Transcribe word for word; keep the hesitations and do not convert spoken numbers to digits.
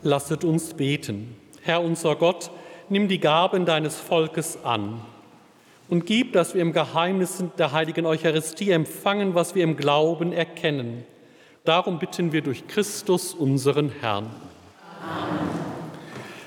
Lasset uns beten. Herr unser Gott, nimm die Gaben deines Volkes an und gib, dass wir im Geheimnis der heiligen Eucharistie empfangen, was wir im Glauben erkennen. Darum bitten wir durch Christus, unseren Herrn.